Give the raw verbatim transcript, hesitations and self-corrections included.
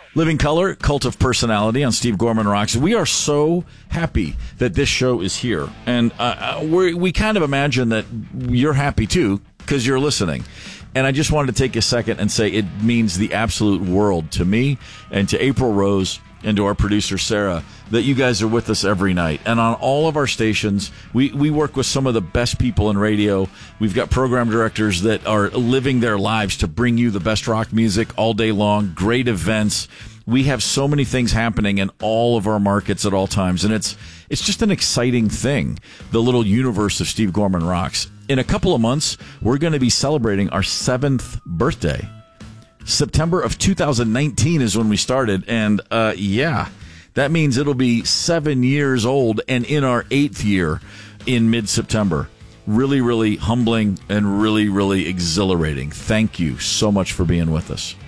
Living Color, Cult of Personality on Steve Gorman Rocks. We are so happy that this show is here. And uh, we we kind of imagine that you're happy, too, because you're listening. And I just wanted to take a second and say it means the absolute world to me and to April Rose and to our producer, Sarah, that you guys are with us every night. And on all of our stations, we, we work with some of the best people in radio. We've got program directors that are living their lives to bring you the best rock music all day long, great events. We have so many things happening in all of our markets at all times, and it's it's just an exciting thing, the little universe of Steve Gorman Rocks. In a couple of months, we're going to be celebrating our seventh birthday. September of two thousand nineteen is when we started, and uh, yeah, that means it'll be seven years old and in our eighth year in mid-September. Really, really humbling and really, really exhilarating. Thank you so much for being with us.